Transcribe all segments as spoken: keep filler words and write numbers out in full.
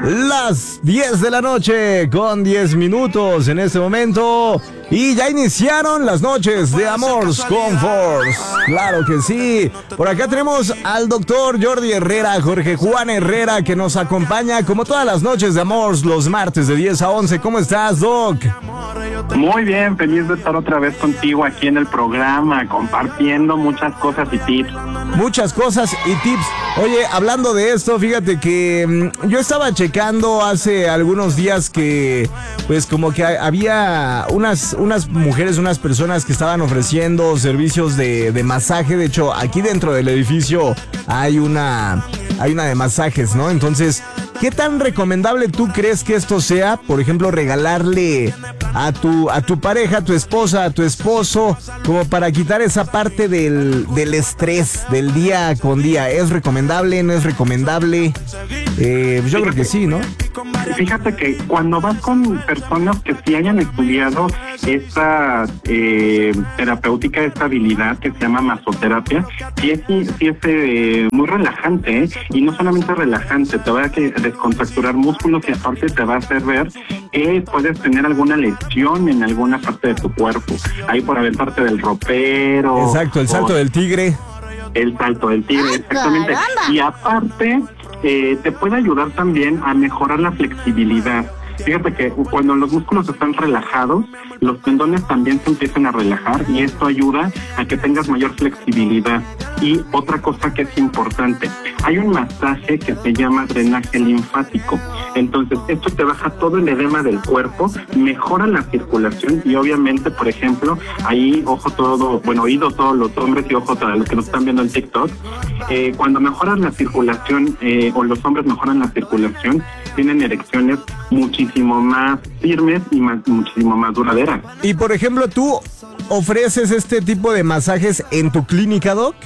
Las diez de la noche con diez minutos en este momento. Y ya iniciaron las noches de Amors con Force. Claro que sí. Por acá tenemos al doctor Jordi Herrera, Jorge Juan Herrera, que nos acompaña como todas las noches de Amors, los martes de diez a once. ¿Cómo estás, Doc? Muy bien, feliz de estar otra vez contigo aquí en el programa, compartiendo muchas cosas y tips. Muchas cosas y tips. Oye, hablando de esto, fíjate que mmm, yo estaba checando hace algunos días que, pues como que había unas, unas mujeres, unas personas que estaban ofreciendo servicios de, de masaje. De hecho, aquí dentro del edificio hay una, hay una de masajes, ¿no? Entonces, ¿qué tan recomendable tú crees que esto sea? Por ejemplo, regalarle a tu, a tu pareja, a tu esposa, a tu esposo, como para quitar esa parte del, del estrés del día con día. ¿Es recomendable? ¿No es recomendable? Eh, yo creo que sí, ¿no? Fíjate que cuando vas con personas que sí hayan estudiado esta eh, terapéutica, esta habilidad que se llama masoterapia, sí es, sí es eh, muy relajante, ¿eh? Y no solamente relajante, te va a descontracturar músculos y aparte te va a hacer ver que puedes tener alguna lesión en alguna parte de tu cuerpo. Ahí por haber parte del ropero. Exacto, el salto del tigre. El salto del tigre, ¡Ay, exactamente. caramba! Y aparte, eh, te puede ayudar también a mejorar la flexibilidad. Fíjate que cuando los músculos están relajados, los tendones también se empiezan a relajar y esto ayuda a que tengas mayor flexibilidad. Y otra cosa que es importante, hay un masaje que se llama drenaje linfático. Entonces, esto te baja todo el edema del cuerpo, mejora la circulación y obviamente, por ejemplo, ahí, ojo todo, bueno, oído todos los hombres y ojo todos los que nos están viendo en TikTok, eh, cuando mejoran la circulación eh, o los hombres mejoran la circulación, tienen erecciones muchísimo más firmes y más, muchísimo más duraderas. Y por ejemplo, ¿tú ofreces este tipo de masajes en tu clínica, Doc?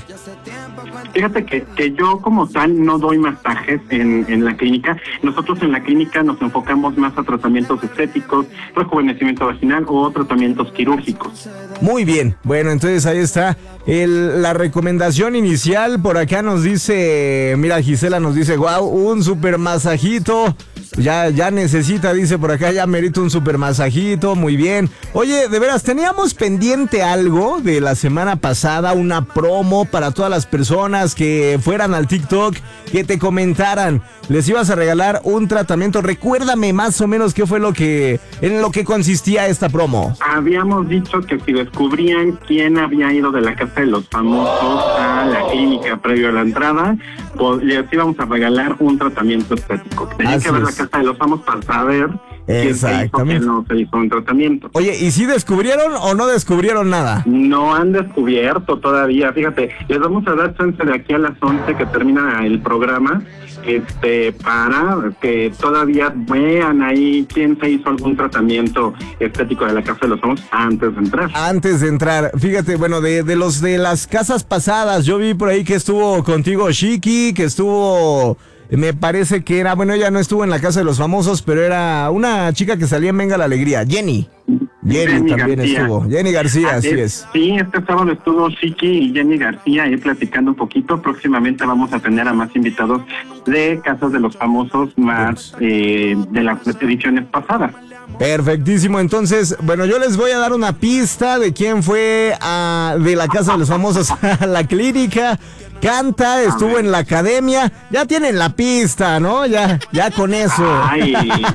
Fíjate que, que yo como tal no doy masajes en, en la clínica. Nosotros en la clínica nos enfocamos más a tratamientos estéticos, rejuvenecimiento vaginal o tratamientos quirúrgicos. Muy bien, bueno, entonces ahí está el, la recomendación inicial. Por acá nos dice, mira, Gisela nos dice, wow, un super masajito. Ya, ya necesita, dice por acá, ya merito un super masajito, muy bien. Oye, de veras, teníamos pendiente algo de la semana pasada, una promo para todas las personas que fueran al TikTok, que te comentaran. Les ibas a regalar un tratamiento. Recuérdame más o menos qué fue lo que, en lo que consistía esta promo. Habíamos dicho que si descubrían quién había ido de la casa de los famosos a la clínica previo a la entrada, pues les íbamos a regalar un tratamiento estético. Tenían que ver la casa de los famosos para saber quién se hizo, quién no se hizo un tratamiento. Oye, ¿y si descubrieron o no descubrieron nada? No han descubierto todavía. Fíjate, les vamos a dar chance de aquí a las once que termina el programa, este, para que todavía vean ahí quién se hizo algún tratamiento estético de la casa de los famosos antes de entrar. Antes de entrar, fíjate, bueno, de, de los de las casas pasadas, yo vi por ahí que estuvo contigo Shiki, que estuvo, me parece que era, bueno, ella no estuvo en la casa de los famosos, pero era una chica que salía en Venga la Alegría, Jenny. Jenny, Jenny también García. estuvo. Jenny García, así es, es. Sí, este sábado estuvo Shiki y Jenny García ahí platicando un poquito. Próximamente vamos a tener a más invitados de Casas de los Famosos, más eh, de las ediciones pasadas. Perfectísimo, entonces, bueno, yo les voy a dar una pista de quién fue a, de la Casa de los Famosos a la clínica. Canta, estuvo en la academia, ya tienen la pista, ¿no? Ya, ya con eso. Ay,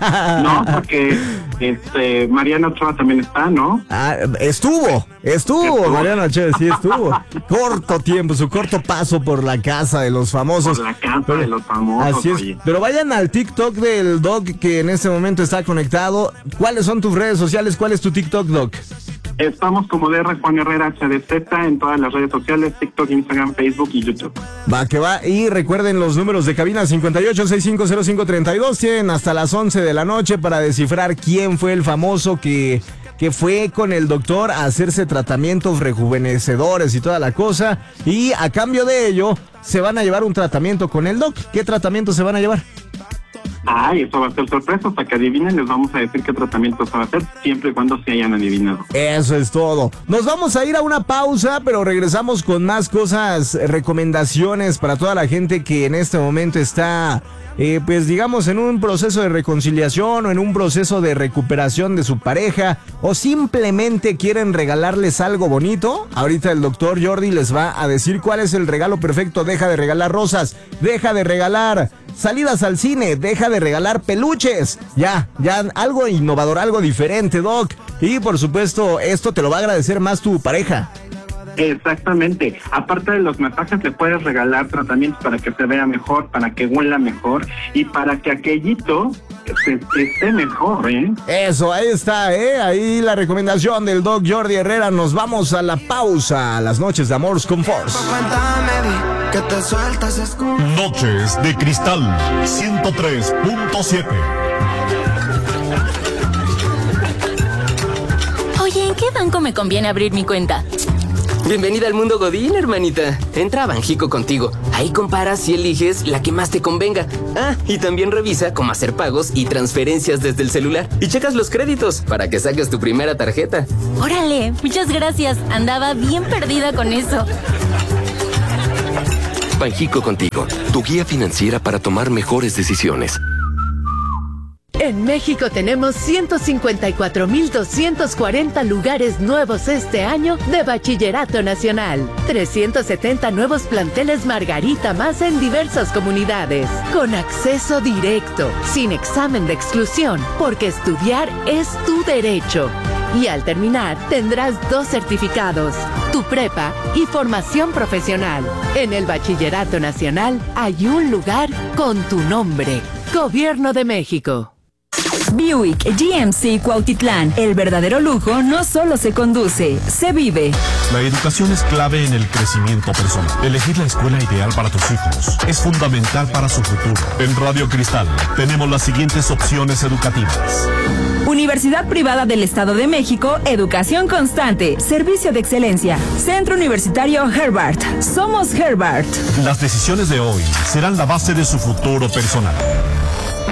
no, porque este Mariana Ochoa también está, ¿no? Ah, estuvo, estuvo, ¿Estuvo? Mariana Ochoa, sí estuvo. Corto tiempo, su corto paso por la Casa de los Famosos. Por la Casa pero, de los Famosos. Así es, oye. Pero vayan al TikTok del Doc que en este momento está conectado. ¿Cuáles son tus redes sociales? ¿Cuál es tu TikTok, Doc? Estamos como D R Juan Herrera H D Z en todas las redes sociales, TikTok, Instagram, Facebook y YouTube. Va que va, y recuerden los números de cabina cincuenta y ocho, sesenta y cinco cero cinco, treinta y dos, tienen hasta las once de la noche para descifrar quién fue el famoso que, que fue con el doctor a hacerse tratamientos rejuvenecedores y toda la cosa, y a cambio de ello se van a llevar un tratamiento con el doc. ¿Qué tratamiento se van a llevar? Ay, eso va a ser sorpresa, hasta que adivinen les vamos a decir qué tratamiento se va a hacer, siempre y cuando se hayan adivinado. Eso es todo. Nos vamos a ir a una pausa, pero regresamos con más cosas, recomendaciones para toda la gente que en este momento está, eh, pues digamos, en un proceso de reconciliación o en un proceso de recuperación de su pareja, o simplemente quieren regalarles algo bonito. Ahorita el doctor Jordi les va a decir cuál es el regalo perfecto. Deja de regalar rosas, deja de regalar salidas al cine, deja de regalar peluches. Ya, ya algo innovador, algo diferente, Doc. Y por supuesto, esto te lo va a agradecer más tu pareja. Exactamente. Aparte de los masajes, le puedes regalar tratamientos para que se vea mejor, para que huela mejor y para que aquellito se, esté mejor, ¿eh? Eso, ahí está, ¿eh? Ahí la recomendación del Doc Jordi Herrera. Nos vamos a la pausa. Las noches de Amores con Force. Noches de Cristal ciento tres punto siete. Oye, ¿en qué banco me conviene abrir mi cuenta? Bienvenida al mundo Godín, hermanita. Entra a Banjico Contigo. Ahí comparas y eliges la que más te convenga. Ah, y también revisa cómo hacer pagos y transferencias desde el celular. Y checas los créditos para que saques tu primera tarjeta. Órale, muchas gracias. Andaba bien perdida con eso. Banjico Contigo, tu guía financiera para tomar mejores decisiones. En México tenemos ciento cincuenta y cuatro mil doscientos cuarenta lugares nuevos este año de Bachillerato Nacional. trescientos setenta nuevos planteles Margarita más en diversas comunidades. Con acceso directo, sin examen de exclusión, porque estudiar es tu derecho. Y al terminar, tendrás dos certificados, tu prepa y formación profesional. En el Bachillerato Nacional hay un lugar con tu nombre. Gobierno de México. Buick G M C Cuautitlán. El verdadero lujo no solo se conduce, se vive. La educación es clave en el crecimiento personal. Elegir la escuela ideal para tus hijos es fundamental para su futuro. En Radio Cristal tenemos las siguientes opciones educativas. Universidad Privada del Estado de México, educación constante, servicio de excelencia. Centro Universitario Herbart. Somos Herbart. Las decisiones de hoy serán la base de su futuro personal.